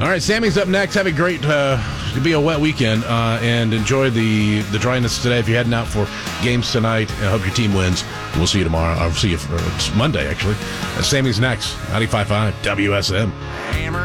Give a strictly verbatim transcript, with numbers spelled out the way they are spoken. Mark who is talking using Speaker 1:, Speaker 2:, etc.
Speaker 1: All right, Sammy's up next. Have a great, uh, it'll be a wet weekend, uh, and enjoy the, the dryness today if you're heading out for games tonight. I hope your team wins. We'll see you tomorrow. I'll see you for, it's Monday, actually. Uh, Sammy's next. ninety-five point five W S M.